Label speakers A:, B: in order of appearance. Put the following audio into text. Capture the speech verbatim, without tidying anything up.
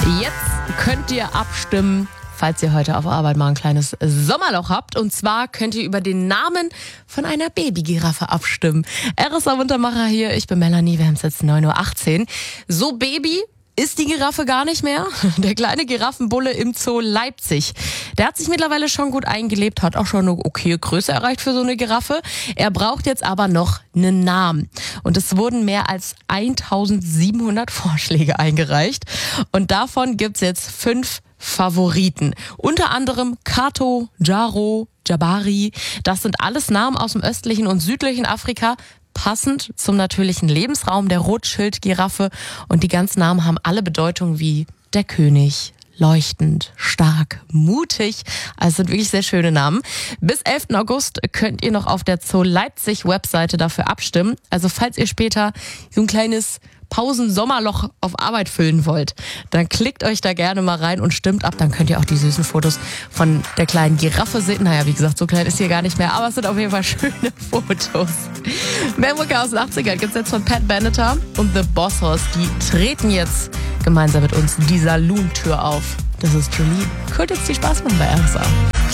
A: Jetzt könnt ihr abstimmen, falls ihr heute auf Arbeit mal ein kleines Sommerloch habt. Und zwar könnt ihr über den Namen von einer Babygiraffe abstimmen. R S A-Wundermacher hier, ich bin Melanie, wir haben es jetzt neun Uhr achtzehn. So Baby ist die Giraffe gar nicht mehr. Der kleine Giraffenbulle im Zoo Leipzig. Der hat sich mittlerweile schon gut eingelebt, hat auch schon eine okaye Größe erreicht für so eine Giraffe. Er braucht jetzt aber noch einen Namen. Und es wurden mehr als eintausendsiebenhundert Vorschläge eingereicht. Und davon gibt's jetzt fünf Favoriten. Unter anderem Kato, Jaro, Jabari. Das sind alles Namen aus dem östlichen und südlichen Afrika, passend zum natürlichen Lebensraum der Rotschildgiraffe. Und die ganzen Namen haben alle Bedeutungen wie der König, leuchtend, stark, mutig. Also sind wirklich sehr schöne Namen. Bis elften August könnt ihr noch auf der Zoo Leipzig Webseite dafür abstimmen. Also falls ihr später so ein kleines Pausen-Sommerloch auf Arbeit füllen wollt, dann klickt euch da gerne mal rein und stimmt ab. Dann könnt ihr auch die süßen Fotos von der kleinen Giraffe sehen. Naja, wie gesagt, so klein ist sie gar nicht mehr, aber es sind auf jeden Fall schöne Fotos. Mehr Mucke aus den achtzigern gibt's jetzt von Pat Benatar und The Boss Hoss. Die treten jetzt gemeinsam mit uns die Saloon-Tür auf. Das ist Julie. Könnt jetzt viel Spaß machen bei R S A.